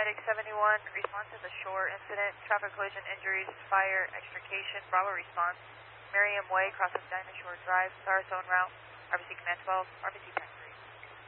Medic 71, response to the shore incident, traffic collision injuries, fire, extrication, Bravo response, Merriam Way, cross of Dinah Shore Drive, Sarasota route, RBC Command 12, RBC 10.